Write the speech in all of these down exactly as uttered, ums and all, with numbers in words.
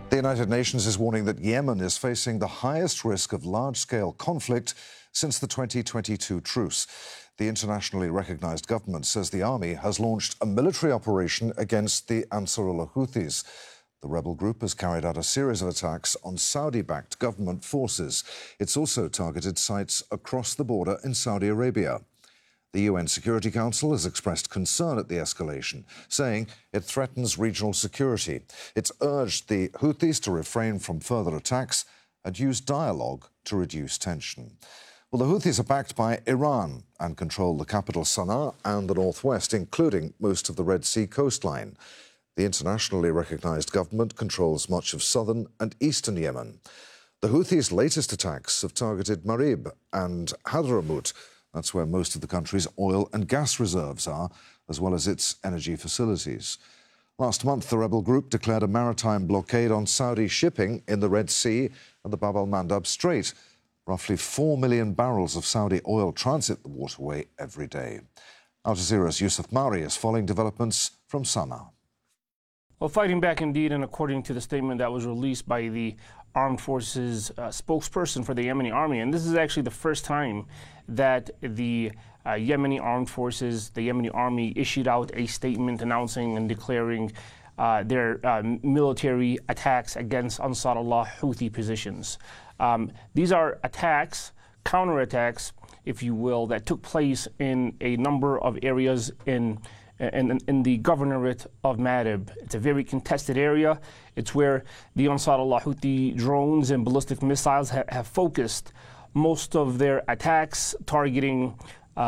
The United Nations is warning that Yemen is facing the highest risk of large-scale conflict since the twenty twenty-two truce. The internationally recognized government says the army has launched a military operation against the Ansarullah Houthis. The rebel group has carried out a series of attacks on Saudi-backed government forces. It's also targeted sites across the border in Saudi Arabia. The U N Security Council has expressed concern at the escalation, saying it threatens regional security. It's urged the Houthis to refrain from further attacks and use dialogue to reduce tension. Well, the Houthis are backed by Iran and control the capital Sana'a and the northwest, including most of the Red Sea coastline. The internationally recognized government controls much of southern and eastern Yemen. The Houthis' latest attacks have targeted Marib and Hadramaut. That's where most of the country's oil and gas reserves are, as well as its energy facilities. Last month, the rebel group declared a maritime blockade on Saudi shipping in the Red Sea and the Bab el-Mandab Strait. Roughly four million barrels of Saudi oil transit the waterway every day. Al Jazeera's Yusuf Mari is following developments from Sana'a. Well, fighting back indeed, and according to the statement that was released by the Armed Forces uh, spokesperson for the Yemeni army, and this is actually the first time that the uh, Yemeni Armed Forces, the Yemeni army, issued out a statement announcing and declaring uh, their uh, military attacks against Ansarullah Houthi positions. Um, these are attacks, counterattacks, if you will, that took place in a number of areas in In, in the governorate of Marib. It's a very contested area. It's where the Ansarullah Houthi drones and ballistic missiles ha have focused most of their attacks, targeting uh,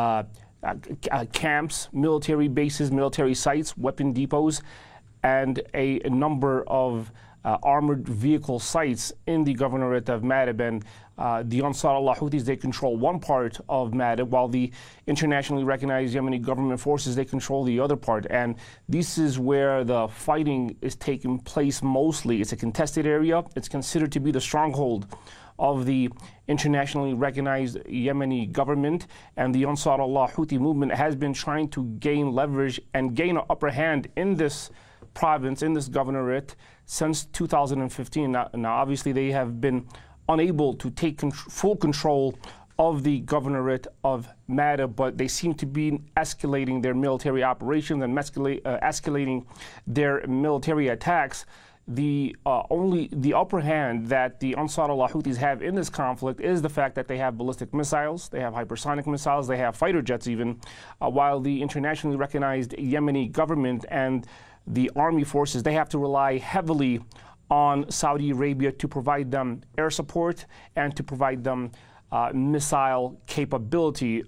uh, camps, military bases, military sites, weapon depots, and a, a number of uh, armored vehicle sites in the governorate of Marib. And Uh, the Ansarullah Houthis, they control one part of Marib, while the internationally recognized Yemeni government forces, they control the other part. And this is where the fighting is taking place mostly. It's a contested area. It's considered to be the stronghold of the internationally recognized Yemeni government. And the Ansarullah Houthi movement has been trying to gain leverage and gain an upper hand in this province, in this governorate, since two thousand fifteen. Now, now obviously, they have been unable to take con full control of the governorate of Marib, but they seem to be escalating their military operations and uh, escalating their military attacks. The uh, only the upper hand that the Ansarullah Houthis have in this conflict is the fact that they have ballistic missiles, they have hypersonic missiles, they have fighter jets even, uh, while the internationally recognized Yemeni government and the army forces, they have to rely heavily on Saudi Arabia to provide them air support and to provide them uh, missile capability.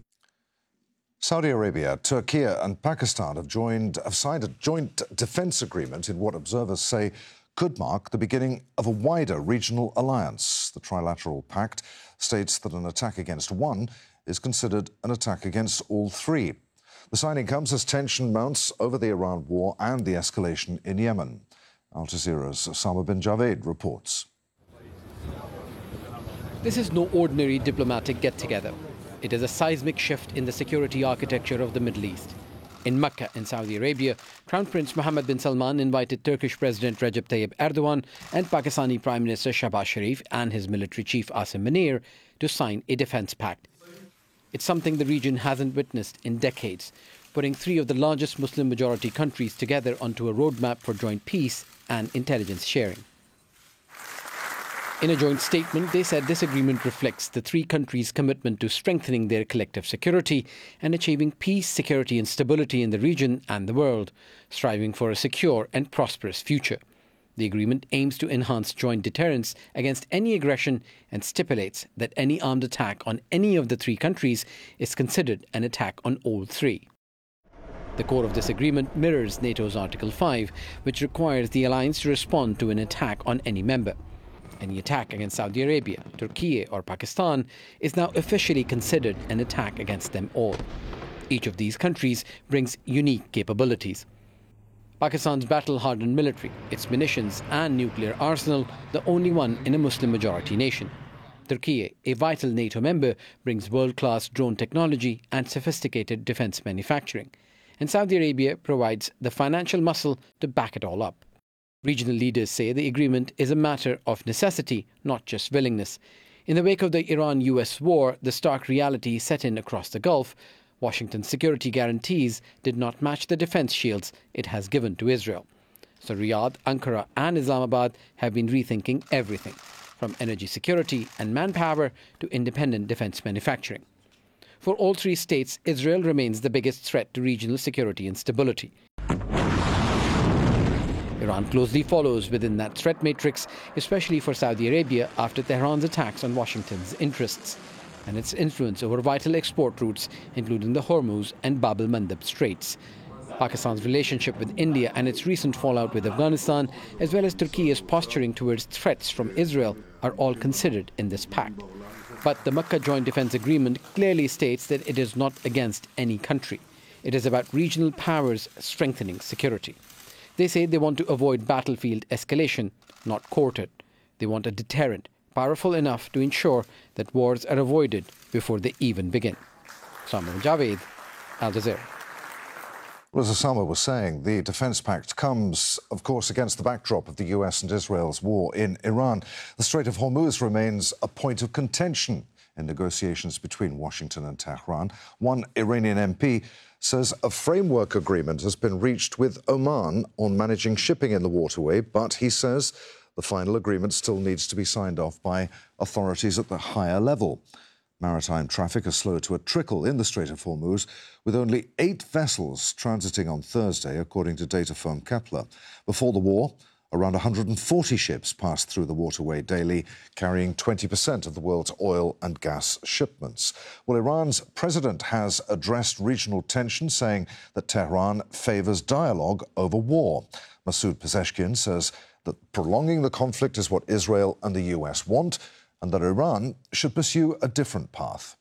Saudi Arabia, Turkey and Pakistan have, joined, have signed a joint defense agreement in what observers say could mark the beginning of a wider regional alliance. The trilateral pact states that an attack against one is considered an attack against all three. The signing comes as tension mounts over the Iran war and the escalation in Yemen. Al Jazeera's Osama bin Javed reports. This is no ordinary diplomatic get-together. It is a seismic shift in the security architecture of the Middle East. In Mecca, in Saudi Arabia, Crown Prince Mohammed bin Salman invited Turkish President Recep Tayyip Erdogan and Pakistani Prime Minister Shehbaz Sharif and his military chief Asim Munir to sign a defense pact. It's something the region hasn't witnessed in decades, putting three of the largest Muslim-majority countries together onto a roadmap for joint peace and intelligence sharing. In a joint statement, they said this agreement reflects the three countries' commitment to strengthening their collective security and achieving peace, security and stability in the region and the world, striving for a secure and prosperous future. The agreement aims to enhance joint deterrence against any aggression and stipulates that any armed attack on any of the three countries is considered an attack on all three. The core of this agreement mirrors NATO's Article five, which requires the alliance to respond to an attack on any member. Any attack against Saudi Arabia, Turkey or Pakistan is now officially considered an attack against them all. Each of these countries brings unique capabilities. Pakistan's battle-hardened military, its munitions and nuclear arsenal, the only one in a Muslim-majority nation. Turkey, a vital NATO member, brings world-class drone technology and sophisticated defense manufacturing. And Saudi Arabia provides the financial muscle to back it all up. Regional leaders say the agreement is a matter of necessity, not just willingness. In the wake of the Iran-U S war, the stark reality set in across the Gulf. Washington's security guarantees did not match the defense shields it has given to Israel. So Riyadh, Ankara and Islamabad have been rethinking everything, from energy security and manpower to independent defense manufacturing. For all three states, Israel remains the biggest threat to regional security and stability. Iran closely follows within that threat matrix, especially for Saudi Arabia after Tehran's attacks on Washington's interests and its influence over vital export routes, including the Hormuz and Bab el-Mandeb Straits. Pakistan's relationship with India and its recent fallout with Afghanistan, as well as Turkey's posturing towards threats from Israel, are all considered in this pact. But the Makkah Joint Defense Agreement clearly states that it is not against any country. It is about regional powers strengthening security. They say they want to avoid battlefield escalation, not court it. They want a deterrent, powerful enough to ensure that wars are avoided before they even begin. Samar Javed, Al Jazeera. Well, as Osama was saying, the Defence Pact comes, of course, against the backdrop of the U S and Israel's war in Iran. The Strait of Hormuz remains a point of contention in negotiations between Washington and Tehran. One Iranian M P says a framework agreement has been reached with Oman on managing shipping in the waterway, but he says the final agreement still needs to be signed off by authorities at the higher level. Maritime traffic has slowed to a trickle in the Strait of Hormuz, with only eight vessels transiting on Thursday, according to data firm Kepler. Before the war, around one hundred forty ships passed through the waterway daily, carrying twenty percent of the world's oil and gas shipments. Well, Iran's president has addressed regional tension, saying that Tehran favours dialogue over war. Masoud Pezeshkian says that prolonging the conflict is what Israel and the U S want, and that Iran should pursue a different path.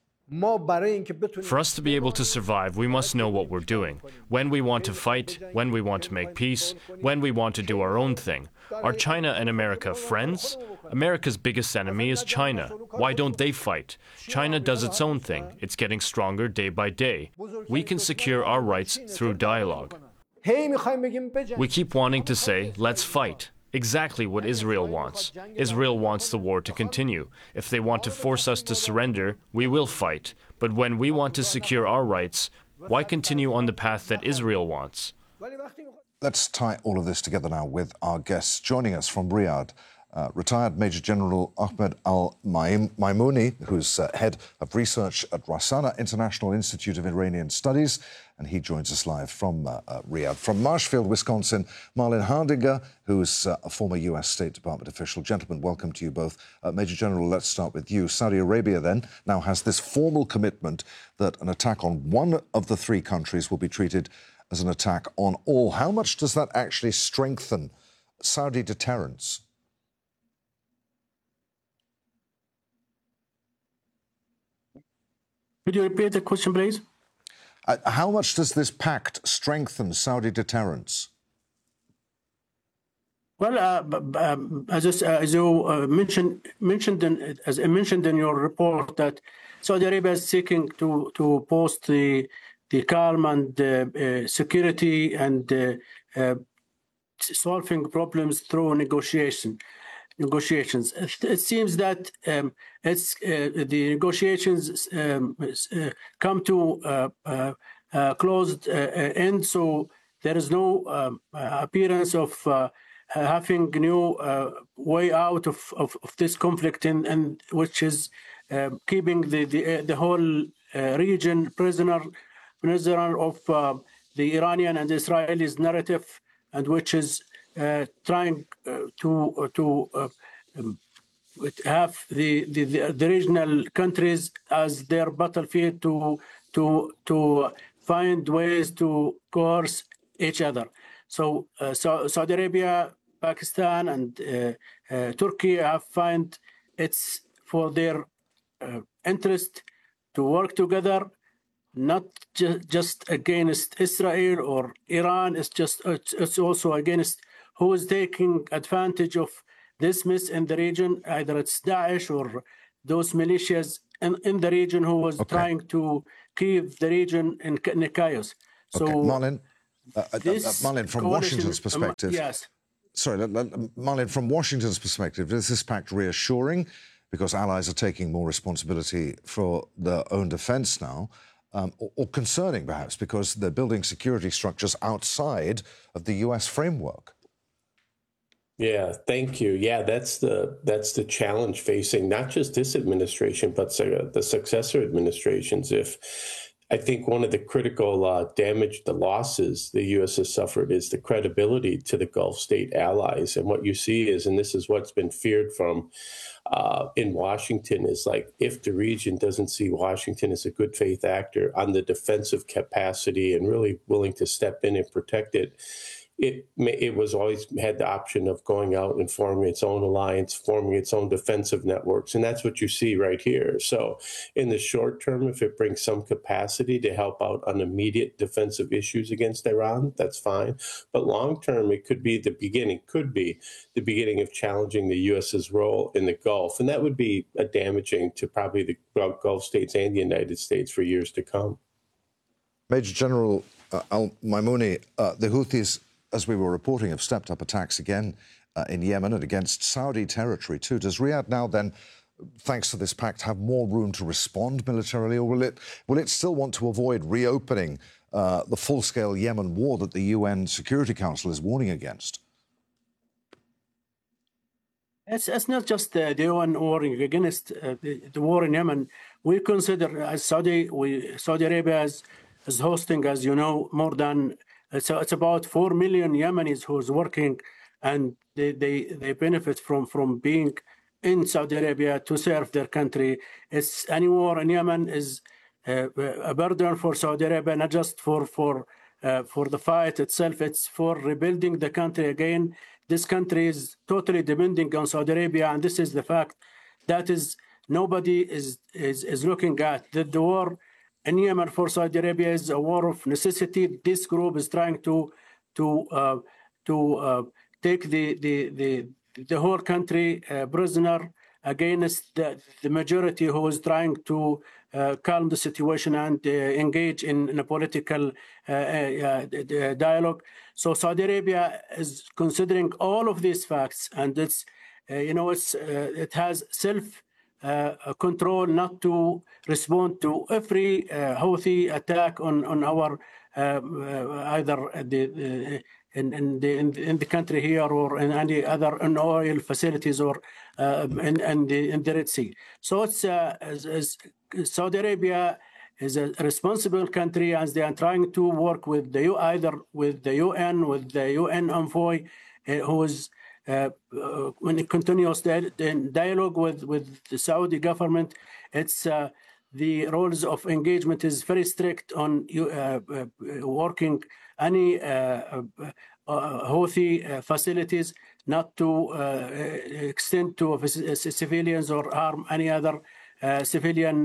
For us to be able to survive, we must know what we're doing. When we want to fight, when we want to make peace, when we want to do our own thing. Are China and America friends? America's biggest enemy is China. Why don't they fight? China does its own thing. It's getting stronger day by day. We can secure our rights through dialogue. We keep wanting to say, let's fight. Exactly what Israel wants. Israel wants the war to continue. If they want to force us to surrender, we will fight. But when we want to secure our rights, why continue on the path that Israel wants? Let's tie all of this together now with our guests. Joining us from Riyadh, uh, retired Major General Ahmed Al-Maimouni, who's uh, head of research at Rasana International Institute of Iranian Studies, and he joins us live from uh, uh, Riyadh. From Marshfield, Wisconsin, Marlin Hardinger, who's uh, a former U S State Department official. Gentlemen, welcome to you both. Uh, Major General, let's start with you. Saudi Arabia, then, now has this formal commitment that an attack on one of the three countries will be treated as an attack on all. How much does that actually strengthen Saudi deterrence? Could you repeat the question, please? Uh, how much does this pact strengthen Saudi deterrence? Well, uh, um, as, uh, as you uh, mentioned, mentioned in, as I mentioned in your report, that Saudi Arabia is seeking to to post the the calm and uh, uh, security and uh, uh, solving problems through negotiation. Negotiations. It seems that um, it's uh, the negotiations um, uh, come to uh, uh, uh, closed uh, end, so there is no um, uh, appearance of uh, having new uh, way out of, of, of this conflict, in, and which is uh, keeping the the, uh, the whole uh, region prisoner, prisoner of uh, the Iranian and Israelis narrative, and which is Uh, trying uh, to uh, to uh, um, have the, the the regional countries as their battlefield to to to find ways to coerce each other. So, uh, so Saudi Arabia, Pakistan, and uh, uh, Turkey have found it's for their uh, interest to work together, not ju- just against Israel or Iran. It's just it's, it's also against who is taking advantage of this mess in the region, either it's Daesh or those militias in, in the region who was okay. trying to keep the region in, in chaos. So, okay. Marlin, uh, uh, Marlin, from Washington's perspective, um, yes. sorry, let, let, Marlene, from Washington's perspective, is this pact reassuring because allies are taking more responsibility for their own defence now, um, or, or concerning perhaps because they're building security structures outside of the U S framework? Yeah, thank you. Yeah, that's the that's the challenge facing not just this administration, but the successor administrations. If I think one of the critical uh, damage, the losses the U S has suffered is the credibility to the Gulf state allies. And what you see is, and this is what's been feared from uh, in Washington, is like if the region doesn't see Washington as a good faith actor on the defensive capacity and really willing to step in and protect it, It it was always had the option of going out and forming its own alliance, forming its own defensive networks. And that's what you see right here. So in the short term, if it brings some capacity to help out on immediate defensive issues against Iran, that's fine. But long term, it could be the beginning, could be the beginning of challenging the U S's role in the Gulf. And that would be a damaging to probably the Gulf states and the United States for years to come. Major General uh, Al-Maimouni, uh, the Houthis, as we were reporting, have stepped up attacks again uh, in Yemen and against Saudi territory too. Does Riyadh now then, thanks to this pact, have more room to respond militarily, or will it will it still want to avoid reopening uh, the full-scale Yemen war that the U N Security Council is warning against? It's, it's not just uh, the U N warring against uh, the, the war in Yemen. We consider as Saudi, we, Saudi Arabia is, is hosting, as you know, more than So it's about four million Yemenis who's working, and they, they, they benefit from, from being in Saudi Arabia to serve their country. It's any war in Yemen is uh, a burden for Saudi Arabia, not just for for uh, for the fight itself. It's for rebuilding the country again. This country is totally depending on Saudi Arabia, and this is the fact that is nobody is is, is looking at the, the war in Yemen for Saudi Arabia is a war of necessity. This group is trying to to uh, to uh, take the the the the whole country uh, prisoner against the, the majority who is trying to uh, calm the situation and uh, engage in, in a political uh, uh, dialogue. So Saudi Arabia is considering all of these facts, and it's uh, you know it's uh, it has self. Uh, control not to respond to every uh, Houthi attack on on our uh, uh, either the, the in in the in the country here or in any other in oil facilities or uh, in, in the in the Red Sea. So it's uh, as, as Saudi Arabia is a responsible country, as they are trying to work with the either with the U N, with the U N envoy, uh, who is. Uh, uh, when it continues the, the dialogue with, with the Saudi government, it's uh, the rules of engagement is very strict on uh, uh, working any uh, uh, uh, Houthi uh, facilities not to uh, extend to civilians or harm any other uh, civilian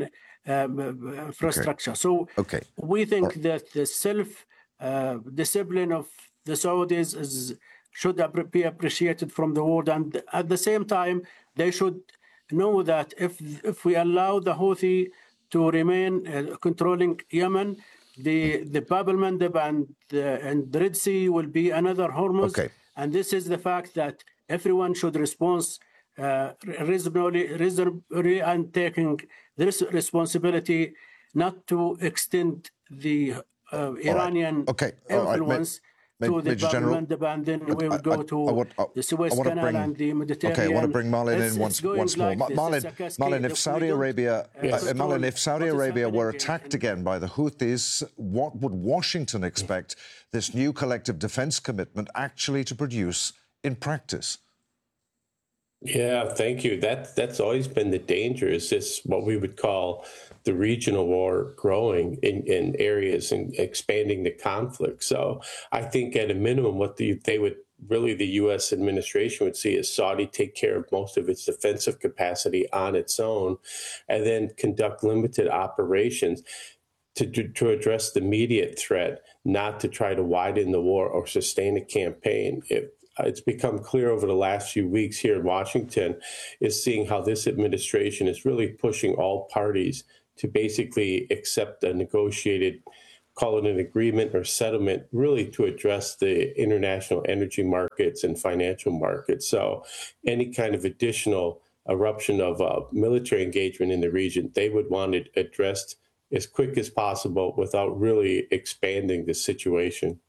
um, infrastructure. Okay. So okay. we think right. that the self uh, discipline of the Saudis is should be appreciated from the world, and at the same time, they should know that if if we allow the Houthi to remain uh, controlling Yemen, the the Bab el-Mandeb and the, and the Red Sea will be another Hormuz, okay. And this is the fact that everyone should respond uh, reasonably, reasonably and taking this responsibility not to extend the uh, Iranian right. okay. influence. Right. To the Major General, and then we will go to I, I, I, the Suez Canal bring, and the Mediterranean. Okay, I want to bring Marlene it's, in once, once more. Like Marlene, Marlene, if Saudi Arabia, yes. uh, Marlene, if Saudi Arabia were attacked in, again by the Houthis, what would Washington expect this new collective defense commitment actually to produce in practice? Yeah, thank you. That that's always been the danger. Is this what we would call the regional war growing in, in areas and expanding the conflict? So I think at a minimum, what the, they would really the U S administration would see is Saudi take care of most of its defensive capacity on its own, and then conduct limited operations to to address the immediate threat, not to try to widen the war or sustain a campaign. If it's become clear over the last few weeks here in Washington is seeing how this administration is really pushing all parties to basically accept a negotiated call it an agreement or settlement, really to address the international energy markets and financial markets. So any kind of additional eruption of uh, military engagement in the region, they would want it addressed as quick as possible without really expanding the situation.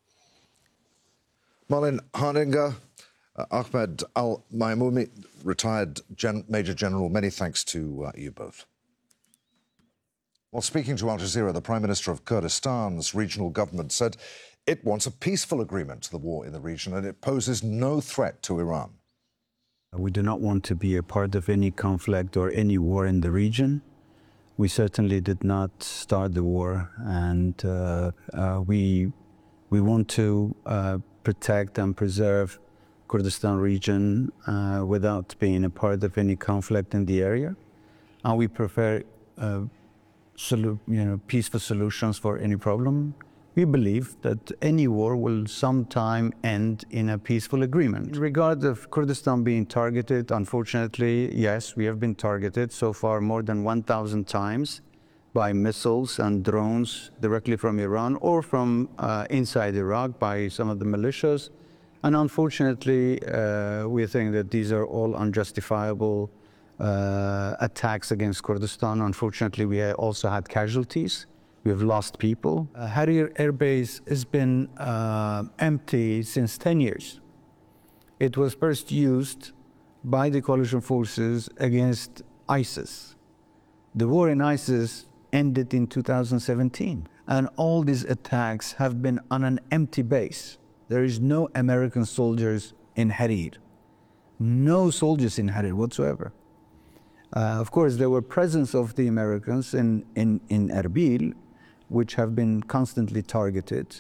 Malin Hardinger, uh, Ahmed Al-Maimoumi, retired Gen Major General, many thanks to uh, you both. While speaking to Al Jazeera, the Prime Minister of Kurdistan's regional government said it wants a peaceful agreement to the war in the region and it poses no threat to Iran. We do not want to be a part of any conflict or any war in the region. We certainly did not start the war, and uh, uh, we, we want to uh, protect and preserve Kurdistan region uh, without being a part of any conflict in the area. And we prefer uh, solu you know, peaceful solutions for any problem. We believe that any war will sometime end in a peaceful agreement. In regard of Kurdistan being targeted, unfortunately, yes, we have been targeted so far more than one thousand times by missiles and drones directly from Iran or from uh, inside Iraq by some of the militias. And unfortunately, uh, we think that these are all unjustifiable uh, attacks against Kurdistan. Unfortunately, we also had casualties. We have lost people. Uh, Harir Air Base has been uh, empty since ten years. It was first used by the coalition forces against ISIS. The war in ISIS ended in two thousand seventeen, and all these attacks have been on an empty base. There is no American soldiers in Harir, no soldiers in Harir whatsoever. Uh, of course, there were presence of the Americans in, in, in Erbil, which have been constantly targeted.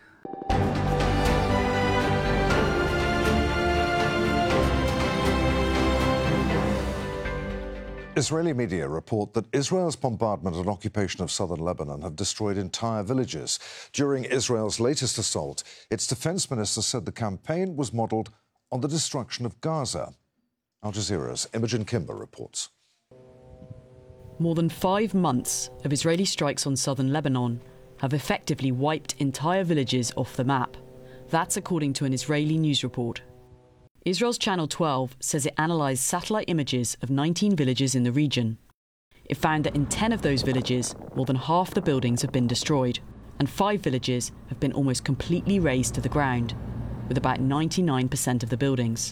Israeli media report that Israel's bombardment and occupation of southern Lebanon have destroyed entire villages. During Israel's latest assault, its defense minister said the campaign was modeled on the destruction of Gaza. Al Jazeera's Imogen Kimber reports. More than five months of Israeli strikes on southern Lebanon have effectively wiped entire villages off the map. That's according to an Israeli news report. Israel's Channel twelve says it analysed satellite images of nineteen villages in the region. It found that in ten of those villages, more than half the buildings have been destroyed, and five villages have been almost completely razed to the ground, with about ninety-nine percent of the buildings.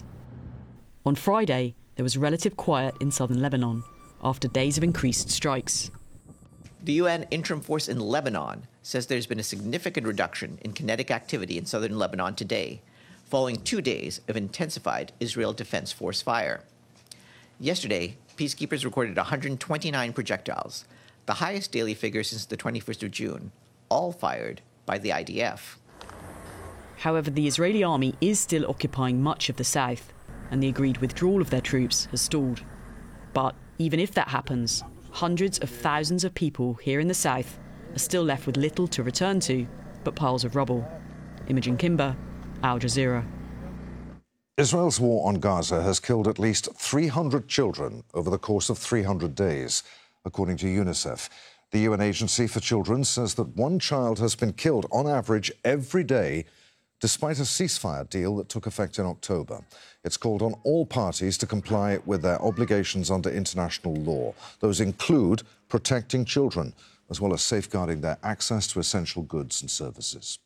On Friday, there was relative quiet in southern Lebanon, after days of increased strikes. The U N Interim Force in Lebanon says there's been a significant reduction in kinetic activity in southern Lebanon today, following two days of intensified Israel Defense Force fire. Yesterday, peacekeepers recorded one hundred twenty-nine projectiles, the highest daily figure since the twenty-first of June, all fired by the I D F. However, the Israeli army is still occupying much of the south, and the agreed withdrawal of their troops has stalled. But even if that happens, hundreds of thousands of people here in the south are still left with little to return to but piles of rubble. Imogen Kimber, Al Jazeera. Israel's war on Gaza has killed at least three hundred children over the course of three hundred days, according to UNICEF. The U N Agency for Children says that one child has been killed on average every day, despite a ceasefire deal that took effect in October. It's called on all parties to comply with their obligations under international law. Those include protecting children, as well as safeguarding their access to essential goods and services.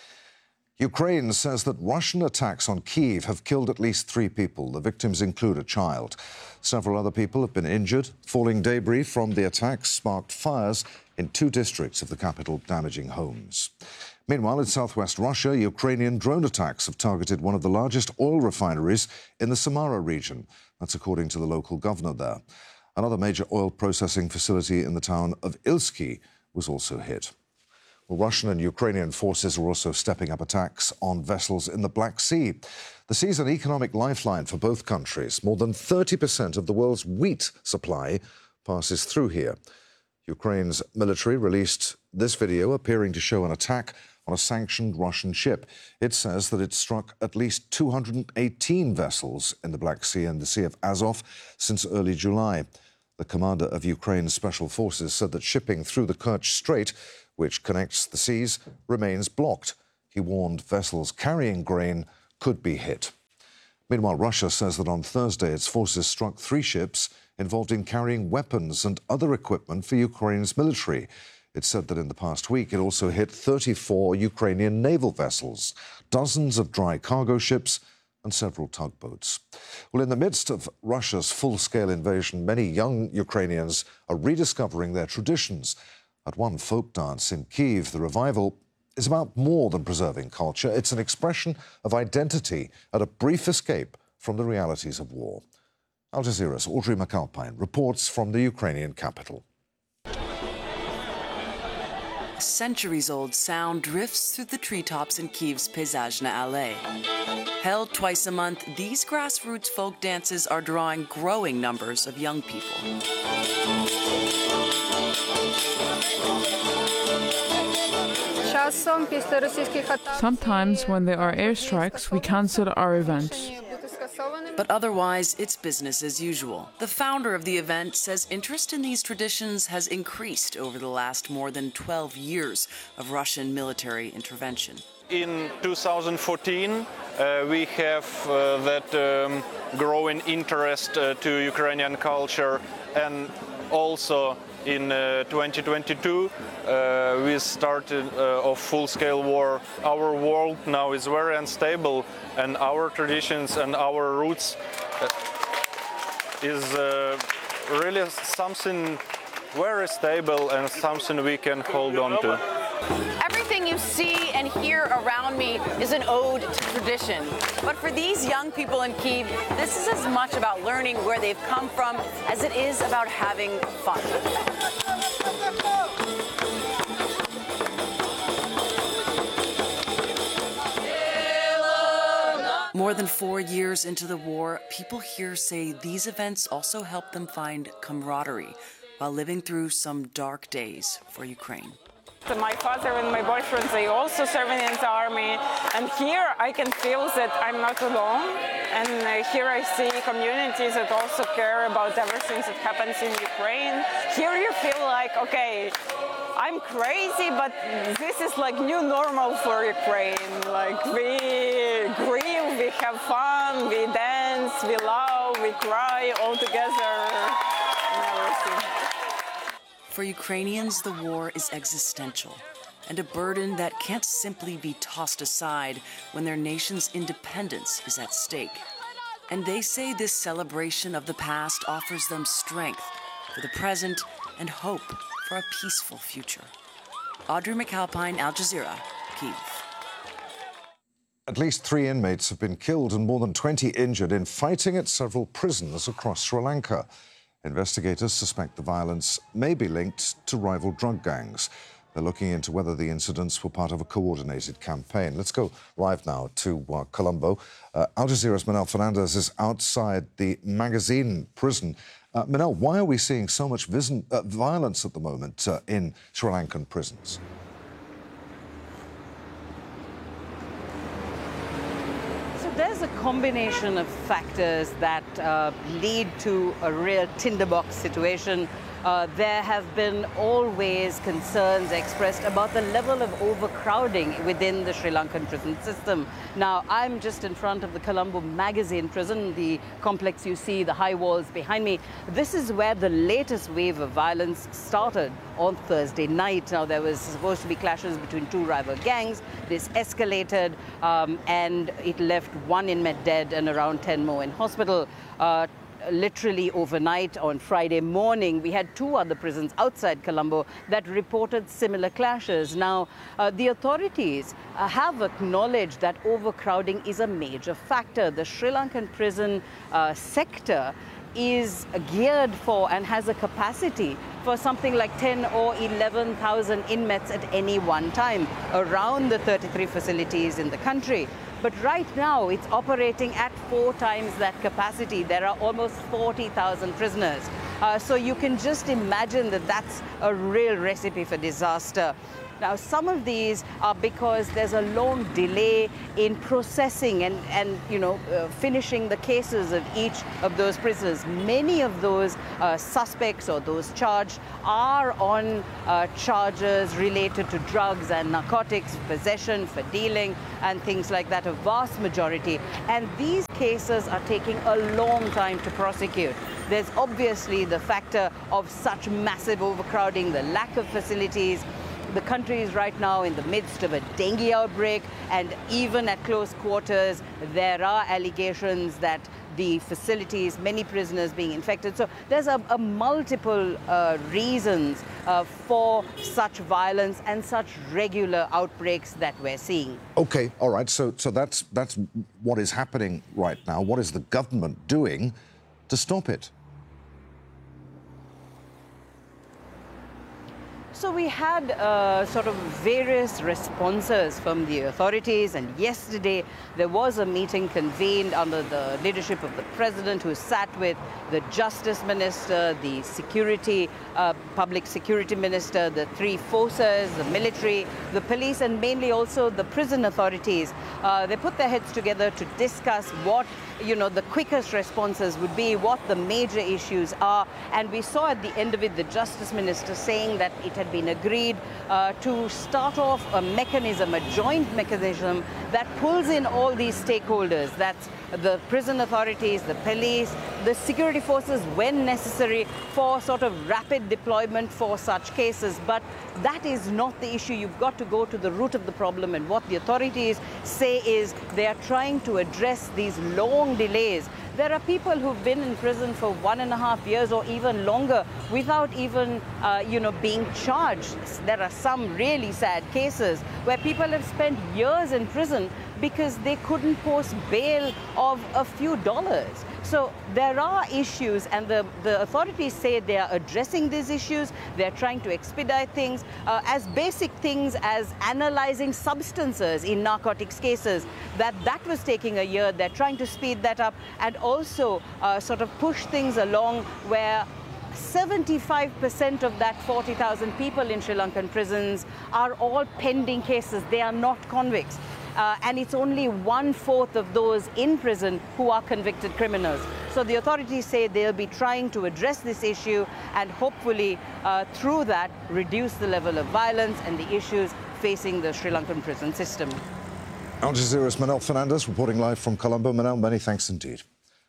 Ukraine says that Russian attacks on Kyiv have killed at least three people. The victims include a child. Several other people have been injured. Falling debris from the attacks sparked fires in two districts of the capital, damaging homes. Meanwhile, in southwest Russia, Ukrainian drone attacks have targeted one of the largest oil refineries in the Samara region. That's according to the local governor there. Another major oil processing facility in the town of Ilsky was also hit. Well, Russian and Ukrainian forces are also stepping up attacks on vessels in the Black Sea. The sea's an economic lifeline for both countries. More than thirty percent of the world's wheat supply passes through here. Ukraine's military released this video appearing to show an attack on a sanctioned Russian ship. It says that it struck at least two hundred eighteen vessels in the Black Sea and the Sea of Azov since early July. The commander of Ukraine's special forces said that shipping through the Kerch Strait which connects the seas, remains blocked. He warned vessels carrying grain could be hit. Meanwhile, Russia says that on Thursday its forces struck three ships involved in carrying weapons and other equipment for Ukraine's military. It said that in the past week it also hit thirty-four Ukrainian naval vessels, dozens of dry cargo ships and several tugboats. Well, in the midst of Russia's full-scale invasion, many young Ukrainians are rediscovering their traditions. At one folk dance in Kyiv, the revival is about more than preserving culture. It's an expression of identity and a brief escape from the realities of war. Al Jazeera's Audrey McAlpine reports from the Ukrainian capital. A centuries-old sound drifts through the treetops in Kyiv's Peyzajna Alley. Held twice a month, these grassroots folk dances are drawing growing numbers of young people. Sometimes when there are airstrikes, we cancel our events. But otherwise, it's business as usual. The founder of the event says interest in these traditions has increased over the last more than twelve years of Russian military intervention. In two thousand fourteen, uh, we have uh, that um, growing interest uh, to Ukrainian culture, and also in uh, twenty twenty-two, uh, we started uh, a full-scale war. Our world now is very unstable, and our traditions and our roots uh, is uh, really something very stable and something we can hold on to. Everything you see and hear around me is an ode to tradition. But for these young people in Kyiv, this is as much about learning where they've come from as it is about having fun. More than four years into the war, people here say these events also help them find camaraderie while living through some dark days for Ukraine. My father and my boyfriend, they also serving in the army, and here I can feel that I'm not alone, and uh, here I see communities that also care about everything that happens in Ukraine. Here you feel like, okay, I'm crazy, but this is like new normal for Ukraine. Like we grieve, we have fun, we dance, we love, we cry all together, and everything. For Ukrainians, the war is existential and a burden that can't simply be tossed aside when their nation's independence is at stake. And they say this celebration of the past offers them strength for the present and hope for a peaceful future. Audrey McAlpine, Al Jazeera, Kyiv. At least three inmates have been killed and more than twenty injured in fighting at several prisons across Sri Lanka. Investigators suspect the violence may be linked to rival drug gangs. They're looking into whether the incidents were part of a coordinated campaign. Let's go live now to uh, Colombo. Uh, Al Jazeera's Manel Fernandez is outside the Magazine prison. Uh, Manel, why are we seeing so much vis- uh, violence at the moment uh, in Sri Lankan prisons? There's a combination of factors that uh, lead to a real tinderbox situation. Uh, there have been always concerns expressed about the level of overcrowding within the Sri Lankan prison system. Now, I'm just in front of the Colombo Magazine prison, the complex you see, the high walls behind me. This is where the latest wave of violence started on Thursday night. Now, there was supposed to be clashes between two rival gangs. This escalated um, and it left one inmate dead and around ten more in hospital. Uh, Literally overnight on Friday morning, we had two other prisons outside Colombo that reported similar clashes. Now, uh, the authorities uh, have acknowledged that overcrowding is a major factor. The Sri Lankan prison uh, sector is geared for and has a capacity for something like ten or eleven thousand inmates at any one time around the thirty-three facilities in the country. But right now, it's operating at four times that capacity. There are almost forty thousand prisoners. Uh, so you can just imagine that that's a real recipe for disaster. Now, some of these are because there's a long delay in processing and, and you know, uh, finishing the cases of each of those prisoners. Many of those uh, suspects or those charged are on uh, charges related to drugs and narcotics, possession for dealing, and things like that, a vast majority. And these cases are taking a long time to prosecute. There's obviously the factor of such massive overcrowding, the lack of facilities. The country is right now in the midst of a dengue outbreak, and even at close quarters, there are allegations that the facilities, many prisoners being infected. So there's a, a multiple uh, reasons uh, for such violence and such regular outbreaks that we're seeing. OK, all right, so, so that's, that's what is happening right now. What is the government doing to stop it? So we had uh, sort of various responses from the authorities, and yesterday there was a meeting convened under the leadership of the president, who sat with the justice minister, the security, uh, public security minister, the three forces, the military, the police, and mainly also the prison authorities. Uh, they put their heads together to discuss what, you know, the quickest responses would be, what the major issues are. And we saw at the end of it the justice minister saying that it had been agreed uh, to start off a mechanism, a joint mechanism that pulls in all these stakeholders. That's the prison authorities, the police, the security forces when necessary, for sort of rapid deployment for such cases. But that is not the issue. You've got to go to the root of the problem, and what the authorities say is they are trying to address these long delays. There are people who've been in prison for one and a half years or even longer without even, uh, you know, being charged. There are some really sad cases where people have spent years in prison because they couldn't post bail of a few dollars. So there are issues, and the, the authorities say they are addressing these issues. They're trying to expedite things, uh, as basic things as analyzing substances in narcotics cases. That that was taking a year. They're trying to speed that up, and also uh, sort of push things along where seventy-five percent of that forty thousand people in Sri Lankan prisons are all pending cases. They are not convicts. Uh, and it's only one-fourth of those in prison who are convicted criminals. So the authorities say they'll be trying to address this issue and hopefully, uh, through that, reduce the level of violence and the issues facing the Sri Lankan prison system. Al Jazeera's Manel Fernandez reporting live from Colombo. Manel, many thanks indeed.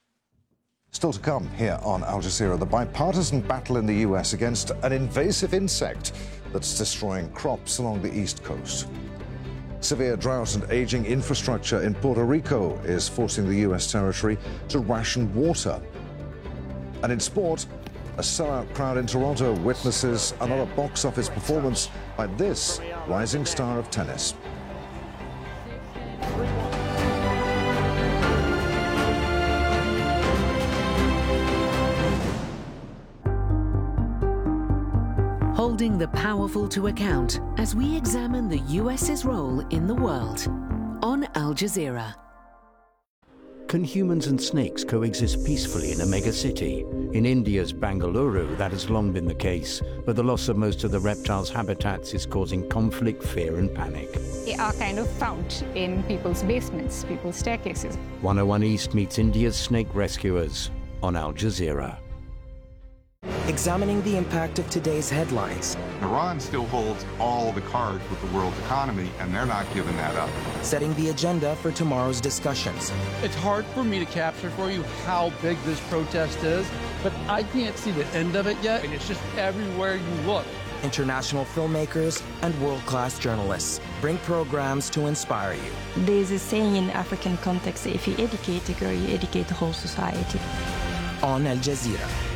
Still to come here on Al Jazeera, the bipartisan battle in the U S against an invasive insect that's destroying crops along the East Coast. Severe drought and aging infrastructure in Puerto Rico is forcing the U S territory to ration water. And in sport, a sellout crowd in Toronto witnesses another box office performance by this rising star of tennis. Holding the powerful to account as we examine the U S's role in the world on Al Jazeera. Can humans and snakes coexist peacefully in a megacity? In India's Bangalore, that has long been the case, but the loss of most of the reptiles' habitats is causing conflict, fear and panic. They are kind of found in people's basements, people's staircases. one oh one East meets India's snake rescuers on Al Jazeera. Examining the impact of today's headlines. Iran still holds all the cards with the world economy, and they're not giving that up. Setting the agenda for tomorrow's discussions. It's hard for me to capture for you how big this protest is, but I can't see the end of it yet, and it's just everywhere you look. International filmmakers and world-class journalists bring programs to inspire you. There's a saying in African context, if you educate a girl, you educate the whole society. On Al Jazeera.